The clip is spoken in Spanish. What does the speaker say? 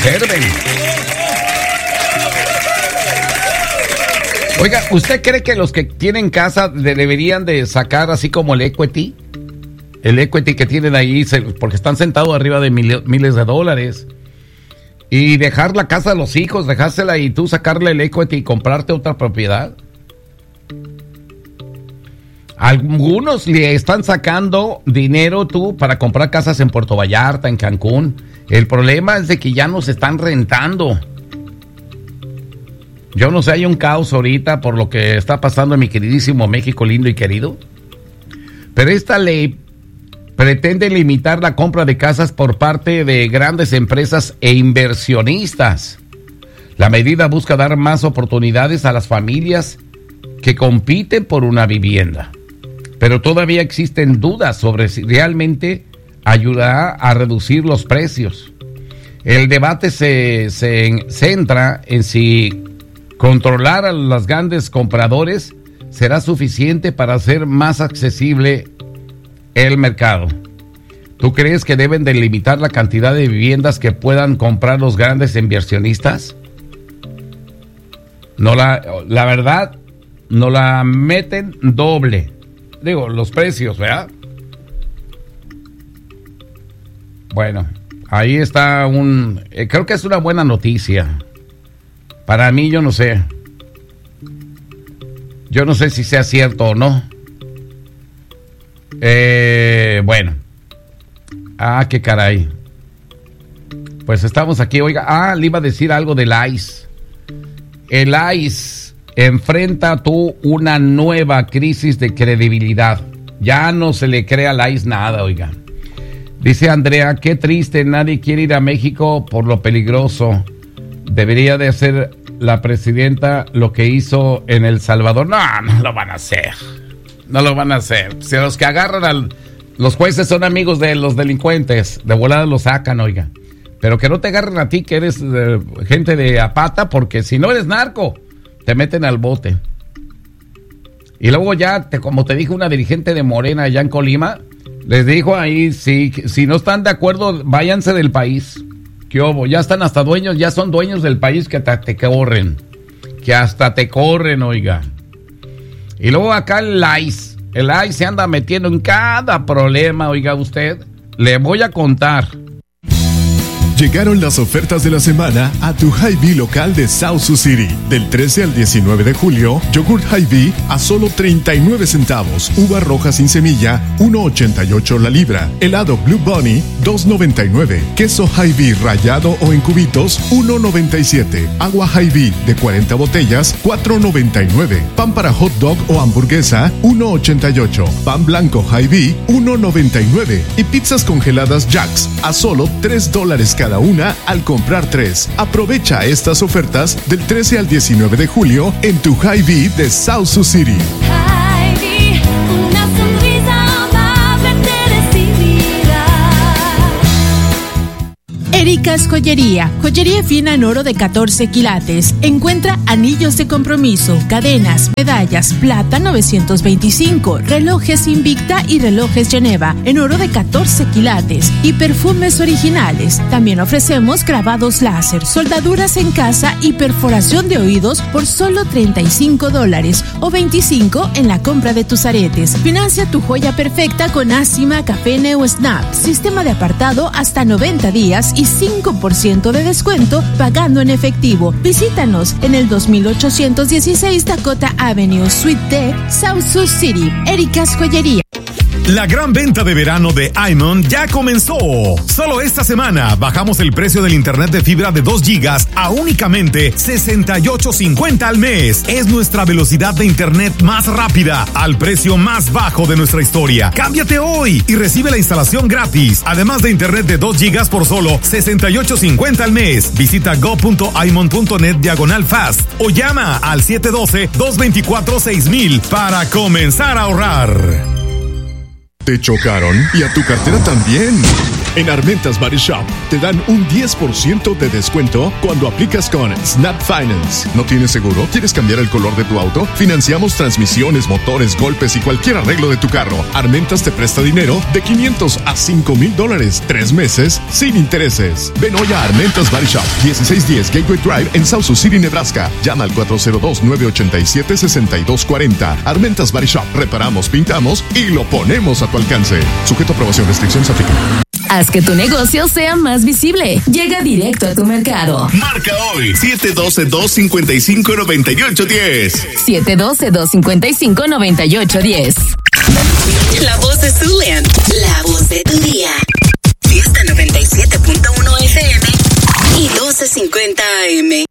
conserven. Oiga, ¿usted cree que los que tienen casa deberían de sacar así como el equity? El equity que tienen ahí, porque están sentados arriba de miles de dólares. Y dejar la casa a los hijos, dejársela y tú sacarle el equity y comprarte otra propiedad. Algunos le están sacando dinero tú para comprar casas en Puerto Vallarta, en Cancún. El problema es de que ya nos están rentando. Yo no sé, hay un caos ahorita por lo que está pasando en mi queridísimo México lindo y querido. Pero esta ley pretende limitar la compra de casas por parte de grandes empresas e inversionistas. La medida busca dar más oportunidades a las familias que compiten por una vivienda. Pero todavía existen dudas sobre si realmente ayudará a reducir los precios. El debate se centra en si controlar a los grandes compradores será suficiente para hacer más accesible el mercado. ¿Tú crees que deben de limitar la cantidad de viviendas que puedan comprar los grandes inversionistas? No, la verdad, no la meten doble. Digo, los precios, ¿verdad? Bueno, ahí está creo que es una buena noticia. Para mí, yo no sé. Yo no sé si sea cierto o no. Bueno. Qué caray. Pues estamos aquí, oiga. Le iba a decir algo del ICE. El ICE enfrenta una nueva crisis de credibilidad. Ya no se le cree al ICE nada, oiga. Dice Andrea, qué triste, nadie quiere ir a México por lo peligroso. Debería de hacer la presidenta lo que hizo en El Salvador. No lo van a hacer. No lo van a hacer. Si los que agarran los jueces son amigos de los delincuentes, de volada los sacan, oiga. Pero que no te agarren a ti, que eres gente de apata, porque si no eres narco, te meten al bote. Y luego ya, como te dijo una dirigente de Morena allá en Colima, les dijo ahí, si no están de acuerdo, váyanse del país. ¿Qué hubo? Ya están hasta dueños, ya son dueños del país que te corren. Que hasta te corren, oiga. Y luego acá el ICE se anda metiendo en cada problema, oiga usted. Le voy a contar. Llegaron las ofertas de la semana a tu Hy-Vee local de South Sioux City. Del 13 al 19 de julio, yogurt Hy-Vee a solo 39 centavos. Uvas rojas sin semilla, 1.88 la libra. Helado Blue Bunny, 2.99. Queso Hy-Vee rallado o en cubitos, 1.97. Agua Hy-Vee de 40 botellas, 4.99. Pan para hot dog o hamburguesa, 1.88. Pan blanco Hy-Vee, 1.99. Y pizzas congeladas Jack's a solo $3 cada una al comprar 3. Aprovecha estas ofertas del 13 al 19 de julio en tu Hy-Vee de South Sioux City. Hy-Vee, una sonrisa amable te recibirá. Erika's Joyería, joyería fina en oro de 14 quilates. Encuentra anillos de compromiso, cadenas, medallas, plata 925, relojes Invicta y relojes Geneva en oro de 14 quilates y perfumes originales. También ofrecemos grabados láser, soldaduras en casa y perforación de oídos por solo $35 o $25 en la compra de tus aretes. Financia tu joya perfecta con Acima, Café Neo Snap, sistema de apartado hasta 90 días y 5% de descuento pagando en efectivo. Visítanos en el 2816 Dakota Avenue, Suite D, South Sioux City. Erika's Joyería. La gran venta de verano de iMon ya comenzó. Solo esta semana bajamos el precio del internet de fibra de 2 gigas a únicamente $68.50 al mes. Es nuestra velocidad de internet más rápida al precio más bajo de nuestra historia. Cámbiate hoy y recibe la instalación gratis. Además de internet de 2 gigas por solo $68.50 al mes. Visita go.imon.net/fast o llama al 712-224-6000 para comenzar a ahorrar. ¿Te chocaron? ¿Y a tu cartera también? En Armentas Body Shop te dan un 10% de descuento cuando aplicas con Snap Finance. ¿No tienes seguro? ¿Quieres cambiar el color de tu auto? Financiamos transmisiones, motores, golpes y cualquier arreglo de tu carro. Armentas te presta dinero de $500 a $5,000, 3 meses sin intereses. Ven hoy a Armentas Body Shop, 1610 Gateway Drive en South Sioux City, Nebraska. Llama al 402-987-6240. Armentas Body Shop. Reparamos, pintamos y lo ponemos a tu alcance. Sujeto a aprobación, restricciones aplican. Haz que tu negocio sea más visible. Llega directo a tu mercado. Marca hoy 712-255-9810. 712-255-9810. La voz de Zulian. La voz de tu día. Fiesta 97.1 FM y 1250 AM.